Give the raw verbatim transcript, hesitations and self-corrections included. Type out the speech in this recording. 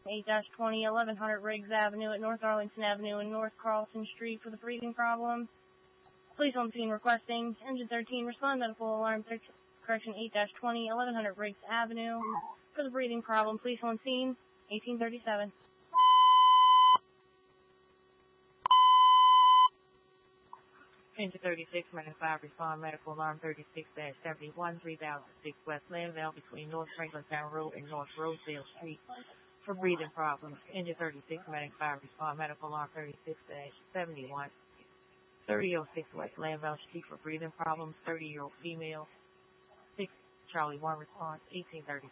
eight twenty, eleven hundred Riggs Avenue at North Arlington Avenue and North Carlson Street for the breathing problem. Police on scene requesting engine thirteen respond medical alarm thirteen, correction eight twenty, eleven hundred Riggs Avenue for the breathing problem. Police on scene eighteen thirty-seven. Engine thirty-six, minus five, respond medical alarm thirty-six seventy-one, three thousand six West Landvale between North Franklintown Road and North Rosedale Street for breathing problems. Engine thirty-six, minus five, respond medical alarm thirty-six seventy-one, thirty oh six West Landvale Street for breathing problems. thirty-year-old female, six Charlie one response, eighteen thirty.